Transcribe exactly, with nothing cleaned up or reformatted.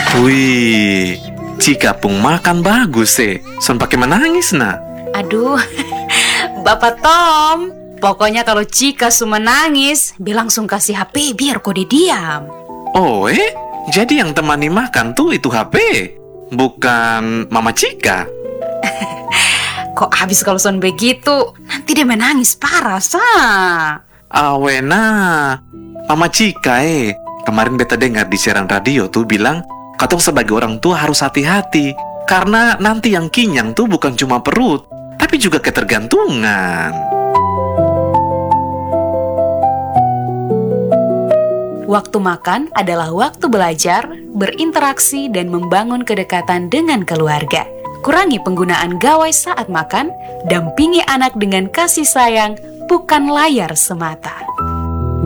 Wih, Cika pun makan bagus eh. Son pakai menangis nah. Aduh, Bapak Tom, pokoknya kalau Cika su menangis, bilang langsung kasih H P biar kode diam. Oh eh, jadi yang temani makan tuh itu H P, bukan Mama Cika. Kok habis kalau son begitu, nanti dia menangis parah, sah. Awena, Mama Cika eh. Kemarin beta dengar di siaran radio tuh bilang, katong sebagai orang tua harus hati-hati. Karena nanti yang kinyang tuh bukan cuma perut, tapi juga ketergantungan. Waktu makan adalah waktu belajar, berinteraksi, dan membangun kedekatan dengan keluarga. Kurangi penggunaan gawai saat makan, dampingi anak dengan kasih sayang, bukan layar semata.